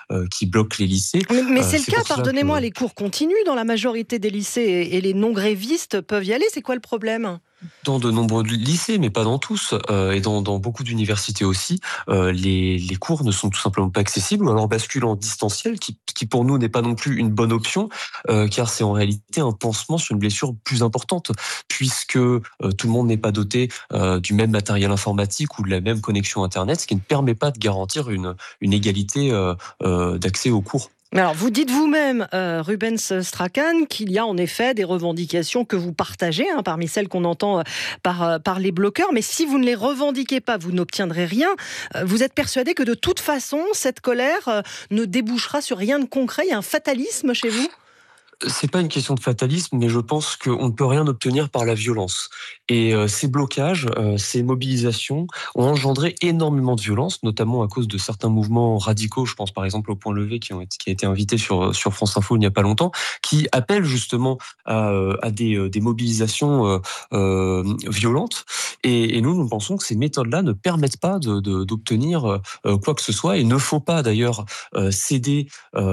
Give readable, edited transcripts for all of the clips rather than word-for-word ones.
qui bloquent les lycées. Mais c'est le C'est cas, pour cela que pardonnez-moi, les cours continuent dans la majorité des lycées et les non-grévistes peuvent y aller. C'est quoi le problème? dans de nombreux lycées, mais pas dans tous, et dans beaucoup d'universités aussi, les cours ne sont tout simplement pas accessibles ou alors basculent en distanciel, qui pour nous n'est pas non plus une bonne option, car c'est en réalité un pansement sur une blessure plus importante, puisque tout le monde n'est pas doté du même matériel informatique ou de la même connexion Internet, ce qui ne permet pas de garantir une égalité d'accès aux cours. Alors, vous dites vous-même, Rubens Strachan, qu'il y a en effet des revendications que vous partagez, parmi celles qu'on entend par les bloqueurs. Mais si vous ne les revendiquez pas, vous n'obtiendrez rien. Vous êtes persuadé que de toute façon, cette colère ne débouchera sur rien de concret? Il y a un fatalisme chez vous? C'est pas une question de fatalisme, mais je pense qu'on ne peut rien obtenir par la violence. Et ces blocages, ces mobilisations ont engendré énormément de violence, notamment à cause de certains mouvements radicaux. Je pense par exemple au Point Levé qui a été invité sur France Info il n'y a pas longtemps, qui appellent justement à des mobilisations violentes. Et nous pensons que ces méthodes-là ne permettent pas d'obtenir quoi que ce soit. Et ne faut pas d'ailleurs céder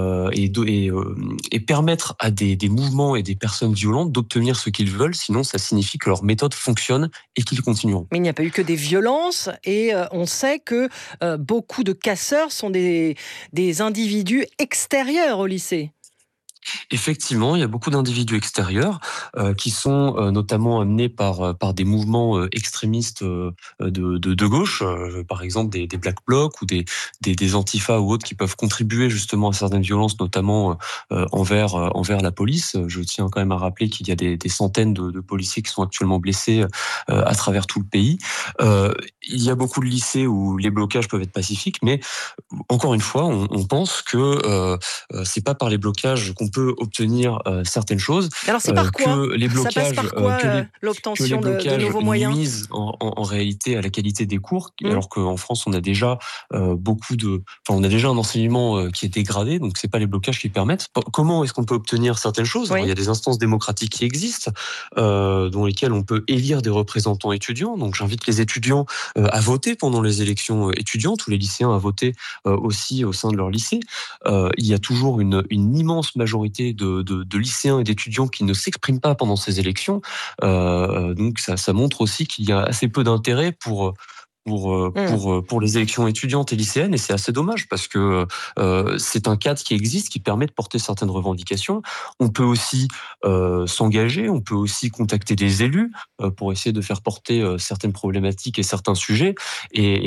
et permettre à des mouvements et des personnes violentes d'obtenir ce qu'ils veulent, sinon ça signifie que leur méthode fonctionne et qu'ils continueront. Mais il n'y a pas eu que des violences et on sait que beaucoup de casseurs sont des individus extérieurs au lycée. Effectivement, il y a beaucoup d'individus extérieurs qui sont notamment amenés par des mouvements extrémistes de gauche, par exemple des Black Blocs ou des Antifa ou autres qui peuvent contribuer justement à certaines violences, notamment envers la police. Je tiens quand même à rappeler qu'il y a des centaines de policiers qui sont actuellement blessés à travers tout le pays. Il y a beaucoup de lycées où les blocages peuvent être pacifiques, mais encore une fois, on pense que c'est pas par les blocages qu'on peut obtenir certaines choses, Alors c'est par quoi? que les Ça passe blocages, par quoi que les l'obtention de blocages nouveaux moyens? nuisent en réalité à la qualité des cours, Hmm. alors qu'en France on a déjà on a déjà un enseignement qui est dégradé, donc c'est pas les blocages qui permettent. Comment est-ce qu'on peut obtenir certaines choses? Alors, il y Oui. a des instances démocratiques qui existent, dans lesquelles on peut élire des représentants étudiants. Donc j'invite les étudiants à voter pendant les élections étudiantes, ou les lycéens à voter aussi au sein de leur lycée. Il y a toujours une immense majorité de lycéens et d'étudiants qui ne s'expriment pas pendant ces élections. Donc ça montre aussi qu'il y a assez peu d'intérêt Hmm. pour les élections étudiantes et lycéennes, et c'est assez dommage parce que c'est un cadre qui existe, qui permet de porter certaines revendications. On peut aussi s'engager, on peut aussi contacter des élus pour essayer de faire porter certaines problématiques et certains sujets. Et